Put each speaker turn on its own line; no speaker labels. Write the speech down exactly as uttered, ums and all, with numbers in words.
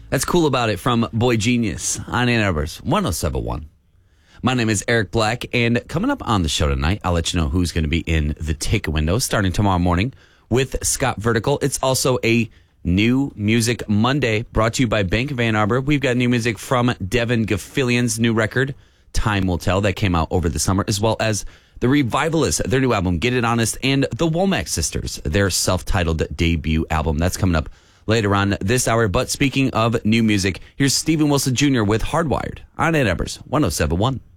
That's Cool About It from Boy Genius on Ann Arbor's one oh seven point one. My name is Eric Black, and coming up on the show tonight, I'll let you know who's going to be in the take window starting tomorrow morning with Scott Vertical. It's also a New Music Monday brought to you by Bank of Ann Arbor. We've got new music from Devin Gaffilion's new record, Time Will Tell, that came out over the summer, as well as The Revivalists, their new album, Get It Honest, and the Womack Sisters, their self-titled debut album. That's coming up later on this hour. But speaking of new music, here's Steven Wilson Junior with Hardwired on Ann Arbor's one oh seven point one.